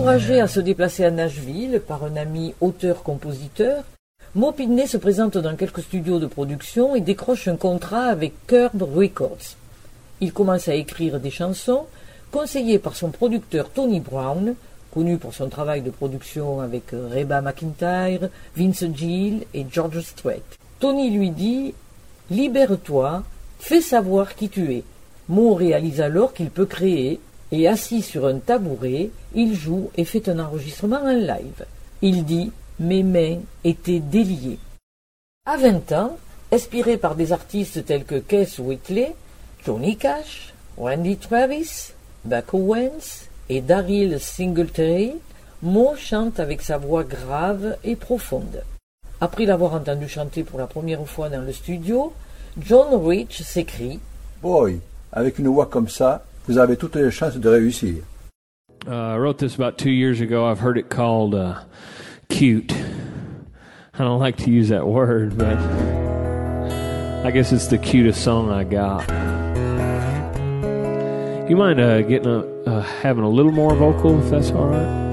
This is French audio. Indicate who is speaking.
Speaker 1: Encouragé à se déplacer à Nashville par un ami auteur-compositeur, Mo Pitney se présente dans quelques studios de production et décroche un contrat avec Curb Records. Il commence à écrire des chansons, conseillé par son producteur Tony Brown, connu pour son travail de production avec Reba McEntire, Vince Gill et George Strait. Tony lui dit « Libère-toi, fais savoir qui tu es ». Mo réalise alors qu'il peut créer, et assis sur un tabouret, il joue et fait un enregistrement en live. Il dit « Mes mains étaient déliées ». À 20 ans, inspiré par des artistes tels que Keith Whitley, Johnny Cash, Randy Travis, Buck Owens et Daryl Singletary, Mo chante avec sa voix grave et profonde. Après l'avoir entendu chanter pour la première fois dans le studio, John Rich s'écrie «
Speaker 2: Boy, avec une voix comme ça, vous avez toutes les chances de réussir. »
Speaker 3: I wrote this about 2 years ago. I've heard it called cute. I don't like to use that word, but I guess it's the cutest song I got. You mind having a little more vocal, if that's all right?